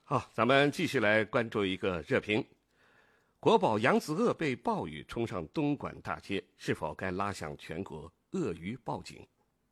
好，咱们继续来关注一个热评：国宝扬子鳄被暴雨冲上东莞大街，是否该拉响全国鳄鱼报警？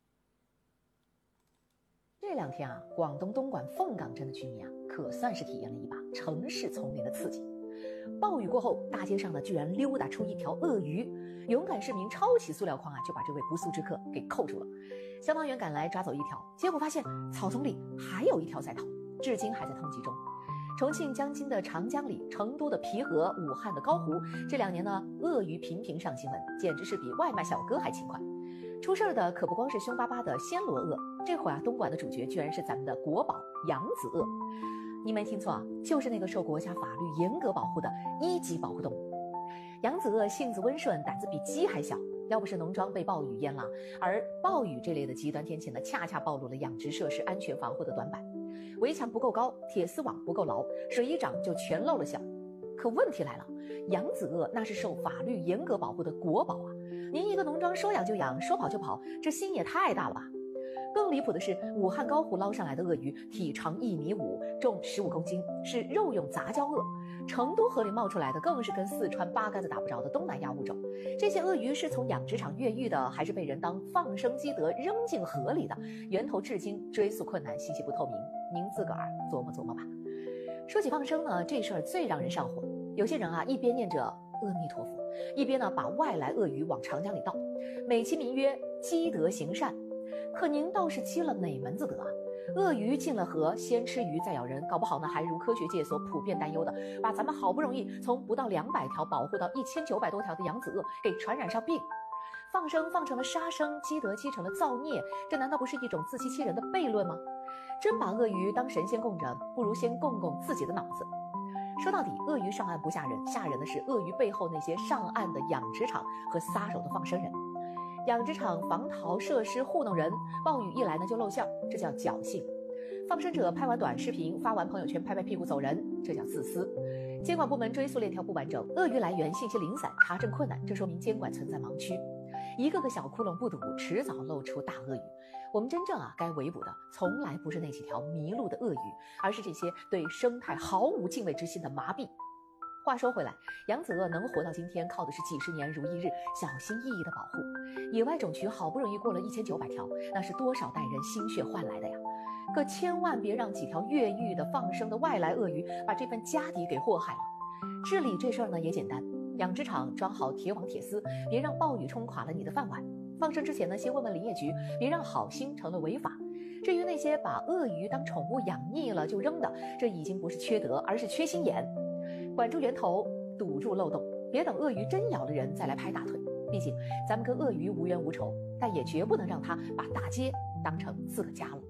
这两天广东东莞凤岗镇的居民可算是体验了一把城市丛林的刺激。暴雨过后，大街上居然溜达出一条鳄鱼，勇敢市民抄起塑料筐就把这位不速之客给扣住了。消防员赶来抓走一条，结果发现草丛里还有一条在逃，至今还在通缉中。重庆江津的长江里，成都的皮河，武汉的高湖，这2年鳄鱼频频上新闻，简直是比外卖小哥还勤快。出事的可不光是凶巴巴的暹罗鳄，这会东莞的主角居然是咱们的国宝扬子鳄。你没听错就是那个受国家法律严格保护的1级保护动物。扬子鳄性子温顺，胆子比鸡还小，要不是农庄被暴雨淹了，而暴雨这类的极端天气恰恰暴露了养殖设施安全防护的短板。围墙不够高，铁丝网不够牢，水一涨就全露了馅。可问题来了，扬子鳄那是受法律严格保护的国宝您一个农庄说养就养，说跑就跑，这心也太大了吧。更离谱的是，武汉高湖捞上来的鳄鱼体长1.5米，重15公斤，是肉用杂交鳄。成都河里冒出来的更是跟四川八竿子打不着的东南亚物种。这些鳄鱼是从养殖场越狱的，还是被人当放生积德扔进河里的？源头至今追溯困难，信息不透明，您自个儿琢磨琢磨吧。说起放生这事儿最让人上火。有些人一边念着阿弥陀佛，一边把外来鳄鱼往长江里倒，美其名曰积德行善。可您倒是积了哪门子德鳄鱼进了河，先吃鱼再咬人，搞不好还如科学界所普遍担忧的，把咱们好不容易从不到200条保护到1900多条的扬子鳄给传染上病。放生放成了杀生，积德积成了造孽，这难道不是一种自欺欺人的悖论吗？真把鳄鱼当神仙供着，不如先供供自己的脑子。说到底，鳄鱼上岸不吓人，吓人的是鳄鱼背后那些上岸的养殖场和撒手的放生人。养殖场防逃设施糊弄人，暴雨一来就露馅，这叫侥幸。放生者拍完短视频，发完朋友圈，拍拍屁股走人，这叫自私。监管部门追溯链条不完整，鳄鱼来源信息零散，查证困难，这说明监管存在盲区。一个个小窟窿不堵，迟早露出大鳄鱼。我们真正该围捕的，从来不是那几条迷路的鳄鱼，而是这些对生态毫无敬畏之心的麻痹。话说回来，扬子鳄能活到今天，靠的是几十年如一日小心翼翼的保护。野外种群好不容易过了1900条，那是多少代人心血换来的呀！可千万别让几条越狱的放生的外来鳄鱼把这份家底给祸害了。治理这事儿也简单，养殖场装好铁网铁丝，别让暴雨冲垮了你的饭碗。放生之前先问问林业局，别让好心成了违法。至于那些把鳄鱼当宠物养腻了就扔的，这已经不是缺德，而是缺心眼。管住源头，堵住漏洞，别等鳄鱼真咬了人再来拍大腿。毕竟咱们跟鳄鱼无冤无仇，但也绝不能让它把大街当成自个家了。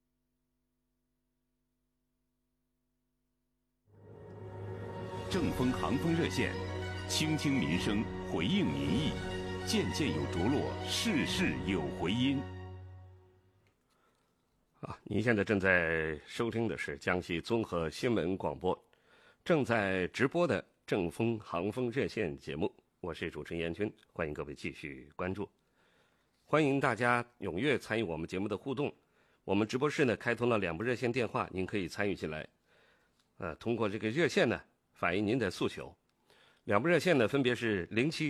正风航风热线，倾听民生，回应民意，件件有着落，事事有回音。 您现在正在收听的是江西综合新闻广播正在直播的正风航风热线节目，我是主持人严军，欢迎各位继续关注。欢迎大家踊跃参与我们节目的互动。我们直播室开通了2部热线电话，您可以参与进来。通过这个热线反映您的诉求。2部热线分别是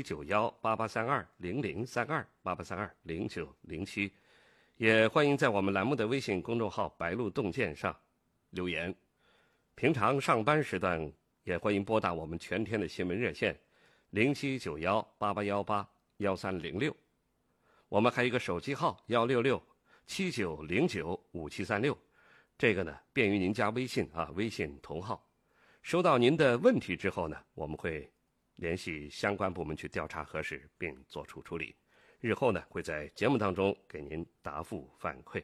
07918832003288320907，也欢迎在我们栏目的微信公众号白鹿洞见上留言。平常上班时段也欢迎拨打我们全天的新闻热线079188181306。我们还有一个手机号16679095736，这个便于您加微信微信同号。收到您的问题之后我们会联系相关部门去调查核实并做出处理，日后会在节目当中给您答复反馈。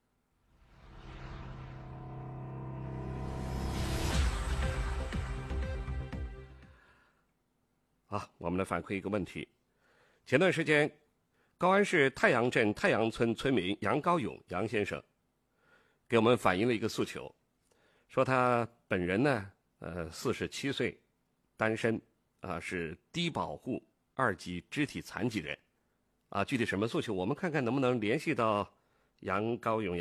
我们来反馈一个问题。前段时间，高安市太阳镇太阳村村民杨高勇杨先生给我们反映了一个诉求，说他本人47岁，单身是低保户2级肢体残疾人具体什么诉求，我们看看能不能联系到杨高勇